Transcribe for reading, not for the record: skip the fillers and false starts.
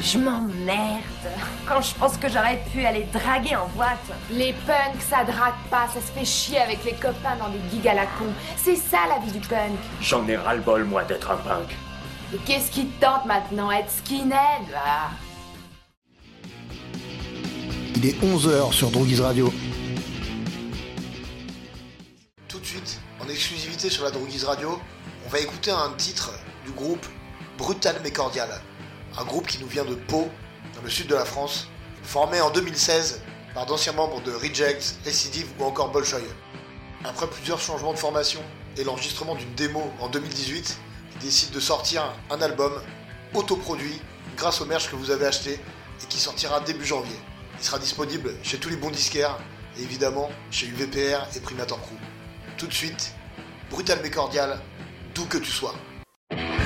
Je m'emmerde quand je pense que j'aurais pu aller draguer en boîte. Les punks, ça drague pas, ça se fait chier avec les copains dans des gigs à la con. C'est ça la vie du punk. J'en ai ras-le-bol, moi, d'être un punk. Et qu'est-ce qui te tente maintenant, être skinhead là? Il est 11h sur Droguise Radio. Tout de suite, en exclusivité sur la Droguise Radio, on va écouter un titre du groupe Brutal mais Cordial. Un groupe qui nous vient de Pau, dans le sud de la France, formé en 2016 par d'anciens membres de Reject, Recidive ou encore Bolshoi. Après plusieurs changements de formation et l'enregistrement d'une démo en 2018, ils décident de sortir un album autoproduit grâce au merch que vous avez acheté et qui sortira début janvier. Il sera disponible chez tous les bons disquaires et évidemment chez UVPR et Primator Crew. Tout de suite, Brutal mais Cordial, d'où que tu sois.